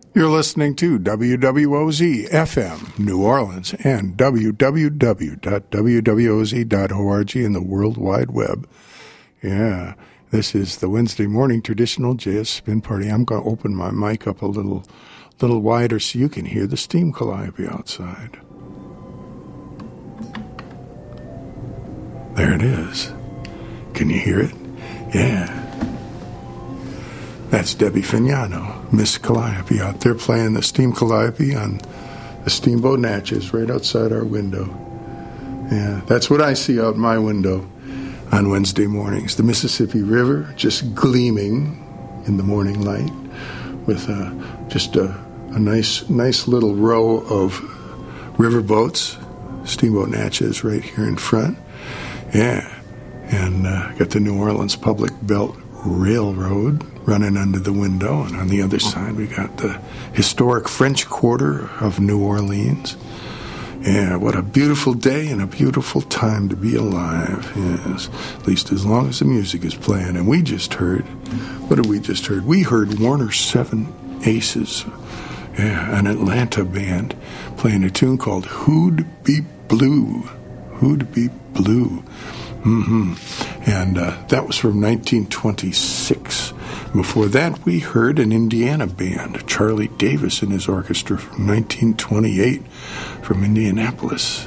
You're listening to WWOZ FM, New Orleans, and www.wwoz.org in the World Wide Web. Yeah, this is the Wednesday morning traditional jazz spin party. I'm going to open my mic up a little wider so you can hear the steam calliope outside. There it is. Can you hear it? Yeah. That's Debbie Fignano, Miss Calliope, out there playing the steam calliope on the Steamboat Natchez right outside our window. Yeah, that's what I see out my window on Wednesday mornings. The Mississippi River just gleaming in the morning light with just a nice little row of riverboats, Steamboat Natchez right here in front. Yeah, and got the New Orleans Public Belt Railroad running under the window, and on the other side we got the historic French Quarter of New Orleans. Yeah, what a beautiful day and a beautiful time to be alive. Yes, at least as long as the music is playing. And we just heard, what did we just heard? We heard Warner Seven Aces, yeah, an Atlanta band, playing a tune called Who'd Be Blue. Who'd Be Blue. And that was from 1926. Before that, we heard an Indiana band, Charlie Davis and his orchestra, from 1928, from Indianapolis.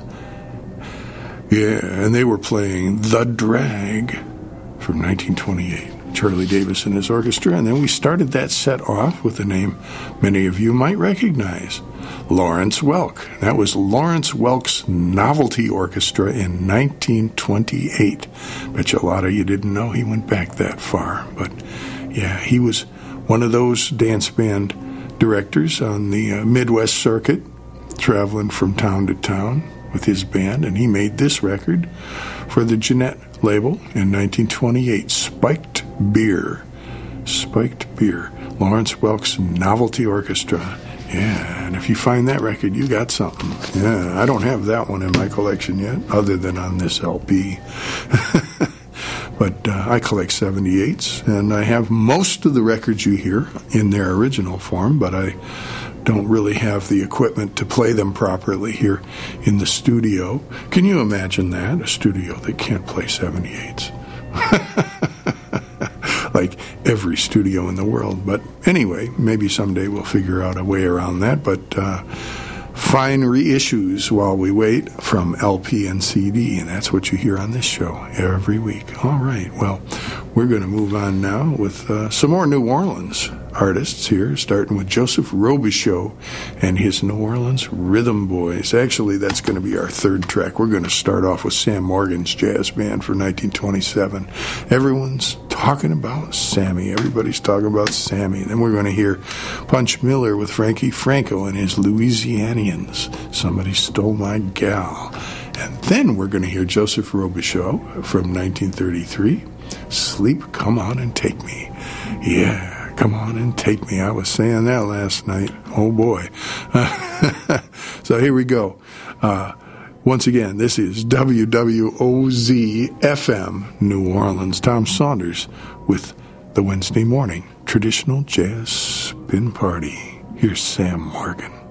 Yeah, and they were playing The Drag from 1928. Charlie Davis and his orchestra. And then we started that set off with a name many of you might recognize, Lawrence Welk. That was Lawrence Welk's Novelty Orchestra in 1928. Bet you a lot of you didn't know he went back that far. But yeah, he was one of those dance band directors on the Midwest circuit, traveling from town to town with his band, and he made this record for the Jeanette label in 1928, Spiked Beer. Spiked Beer. Lawrence Welk's Novelty Orchestra. Yeah, and if you find that record, you got something. Yeah, I don't have that one in my collection yet, other than on this LP. But I collect 78s, and I have most of the records you hear in their original form, but I don't really have the equipment to play them properly here in the studio. Can you imagine that? A studio that can't play 78s. Like every studio in the world. But anyway, maybe someday we'll figure out a way around that. But fine reissues while we wait from LP and CD, and that's what you hear on this show every week. All right, well, we're going to move on now with some more New Orleans artists here, starting with Joseph Robichaux and his New Orleans Rhythm Boys. Actually, that's going to be our third track. We're going to start off with Sam Morgan's jazz band for 1927. Everyone's talking about Sammy. Everybody's talking about Sammy. Then we're going to hear Punch Miller with Frankie Franco and his Louisianians. Somebody Stole My Gal. And then we're going to hear Joseph Robichaux from 1933, Sleep, Come On and Take Me. Yeah. Come on and take me. I was saying that last night. Oh, boy. So here we go. Once again, this is WWOZ-FM, New Orleans. Tom Saunders with the Wednesday morning traditional jazz spin party. Here's Sam Morgan.